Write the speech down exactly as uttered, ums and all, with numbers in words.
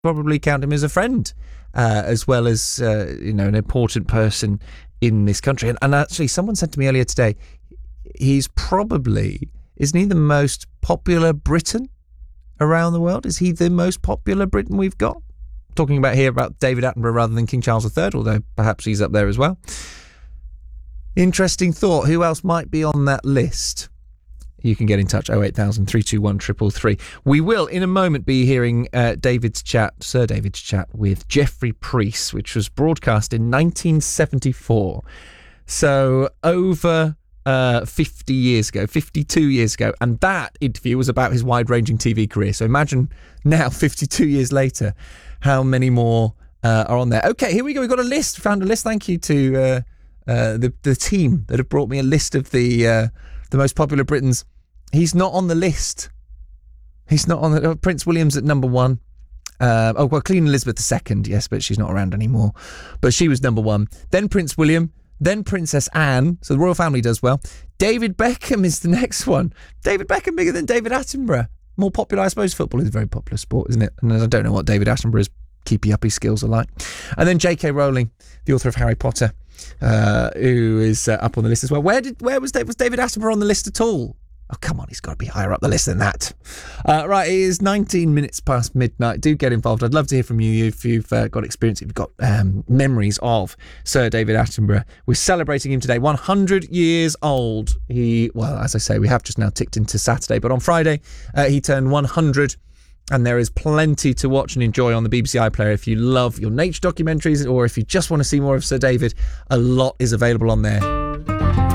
probably count him as a friend, uh, as well as, uh, you know, an important person in this country. And, and actually, someone said to me earlier today, he's probably, isn't he the most popular Briton around the world? Is he the most popular Briton we've got? Talking about here about David Attenborough rather than King Charles the Third, although perhaps he's up there as well. Interesting thought. Who else might be on that list? You can get in touch, oh eight thousand, three two one, three three three. We will, in a moment, be hearing uh, David's chat, Sir David's chat with Geoffrey Priest, which was broadcast in nineteen seventy-four. So over uh, fifty years ago, fifty-two years ago. And that interview was about his wide-ranging T V career. So imagine now, fifty-two years later, how many more uh, are on there. Okay, here we go. We've got a list. Found a list. Thank you to uh, uh, the, the team that have brought me a list of the uh, the most popular Britons. He's not on the list. He's not on the... Oh, Prince William's at number one. Uh, oh, well, Queen Elizabeth the Second, yes, but she's not around anymore. But she was number one. Then Prince William. Then Princess Anne. So the royal family does well. David Beckham is the next one. David Beckham bigger than David Attenborough. More popular, I suppose. Football is a very popular sport, isn't it? And I don't know what David Attenborough's keepy-uppy skills are like. And then J K Rowling, the author of Harry Potter, uh, who is uh, up on the list as well. Where did where was David, was David Attenborough on the list at all? Oh, come on, he's got to be higher up the list than that. Uh, right, it is nineteen minutes past midnight. Do get involved. I'd love to hear from you if you've uh, got experience, if you've got um, memories of Sir David Attenborough. We're celebrating him today, one hundred years old. He, well, as I say, we have just now ticked into Saturday, but on Friday uh, he turned one hundred, and there is plenty to watch and enjoy on the B B C iPlayer. If you love your nature documentaries or if you just want to see more of Sir David, a lot is available on there.